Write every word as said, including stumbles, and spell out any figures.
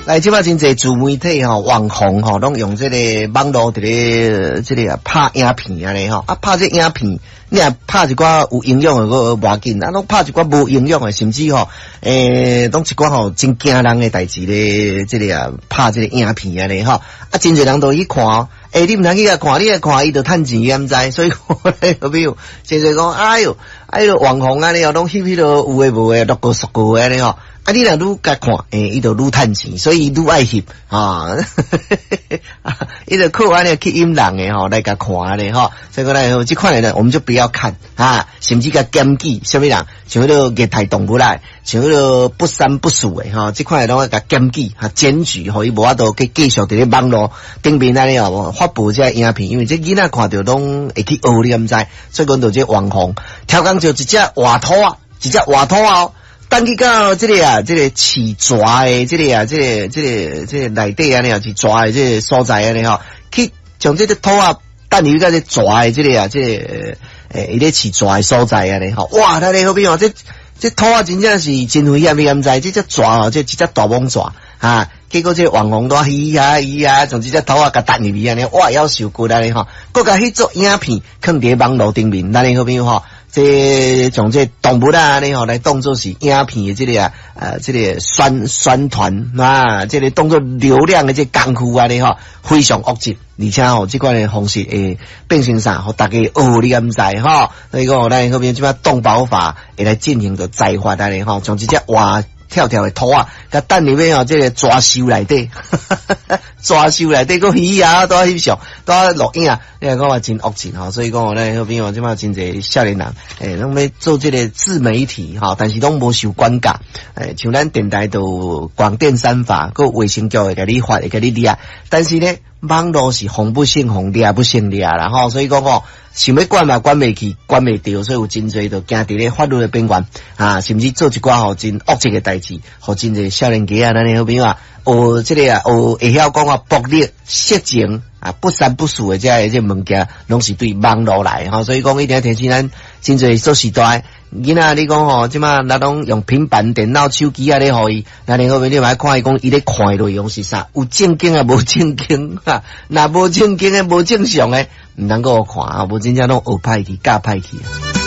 来，即摆真侪自媒体吼、网红吼，拢用这个网络伫咧这个拍影片安尼吼，啊拍这影片，你若拍一寡有营养的个无要紧，啊拢拍一寡无营养的，甚至吼，诶，拢一寡吼真惊人的代志咧，这个啊拍这个影片安尼吼，啊真侪人都去看哦。诶，你毋通去甲看，你来看伊就趁钱，敢知？所以我咧有没有？真侪讲，哎哟，哎哟，网红安尼哦，拢翕迄落有诶无诶，录个熟个安尼吼。啊，你若愈甲看，诶，伊就愈趁钱，所以愈爱翕啊，伊就靠安尼去引人诶吼来甲看安尼吼，所以讲咧，即款诶呢，我们就不要看啊，甚至甲检举什么人，像迄个虐待动物啦，像迄个不三不四诶吼，即款诶拢要甲检举哈，检举，互伊无法度去继续伫咧网络顶面安尼哦发布这影片，因为这囡仔看到拢会去学，你敢知？所以讲到这网红，超工就一只活土啊，一只活土啊。等去到这个啊，这个起抓的这个啊，这个这个这个内底安尼啊，是抓的这个所在安尼吼，去将这个土啊，等于到这抓的这个啊，这个诶，伊咧起抓的所在安尼吼，哇，那你好比哦，这这土啊，真正是真危险，你敢知？这只抓哦，这一只大蟒蛇啊，结果这网红都咿呀咿呀，从这只土啊，甲搭入去安尼，哇，要受骨安尼吼，各家去做影片，放伫网络顶面，那你好比吼。这从这动物啦，你吼来当作是影片的这个啊，呃，这个宣宣传啊，这个当作流量的这功夫啊，你吼非常恶质，而且吼这款的方式会变成啥，互大家学你敢知吼？所以讲咱后边即摆动保法会来进行着裁罚安尼吼，从这只活跳跳的土啊，甲等入面哦，这个抓收内底，抓收内底个鱼啊，都翕相，都录影啊，你来讲话真恶质吼，所以讲我咧后边哦，即摆真侪少年人，诶，拢要做这个自媒体哈，但是拢无受管教，诶，像咱电台都广电三法，个卫生局会甲你发，会甲你掠，但是咧网络是红不胜红，掠不胜掠啦吼，所以讲哦。想要管嘛管袂去，管袂着，所以有真侪就行伫咧法律的边缘啊，甚至做一寡吼真恶质嘅代志，互真侪少年家啊，咱好朋友啊，学即个啊，学会晓讲啊，暴力、色情啊，不三不四嘅这些这物件，拢是对网络来吼，所以讲一定要提醒咱真侪做时代。囡仔你讲吼，即马咱拢用平板电脑、手机啊咧，互伊，咱后面你来看伊讲伊咧看诶内容是啥，有正经啊，无正经哈，若无正经诶，无正常诶，毋通够看啊，无真正拢学歹去，教歹去。